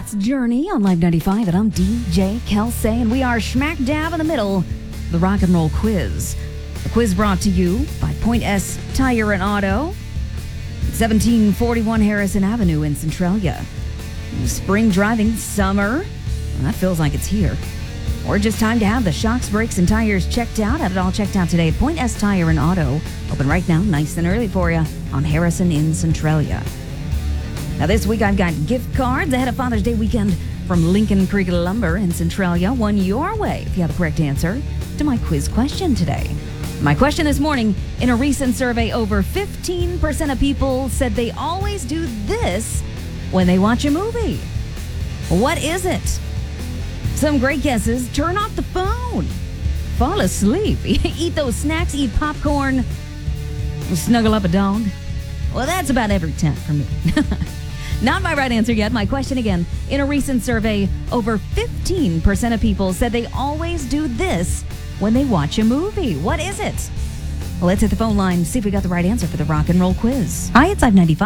It's Journey on Live 95, and I'm DJ Kelsey, and we are smack dab in the middle of the rock and roll quiz. The quiz brought to you by Point S Tire and Auto, 1741 Harrison Avenue in Centralia. Spring driving, summer, well, that feels like it's here. Or just time to have the shocks, brakes, and tires checked out. Have it all checked out today at Point S Tire and Auto. Open right now, nice and early for you on Harrison in Centralia. Now this week I've got gift cards ahead of Father's Day weekend from Lincoln Creek Lumber in Centralia. One your way if you have the correct answer to my quiz question today. My question this morning, in a recent survey, over 15% of people said they always do this when they watch a movie. What is it? Some great guesses. Turn off the phone. Fall asleep. Eat those snacks. Eat popcorn. Snuggle up a dog. Well, that's about every 10 for me. Not my right answer yet. My question again. In a recent survey, over 15% of people said they always do this when they watch a movie. What is it? Well, let's hit the phone line, see if we got the right answer for the rock and roll quiz. Hi, it's Live 95.